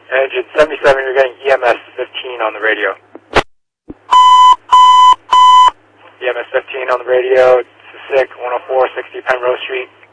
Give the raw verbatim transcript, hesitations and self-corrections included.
Engine seventy-seven, you're getting E M S fifteen on the radio. E M S fifteen on the radio, it's sick, one oh four sixty Penrose Street.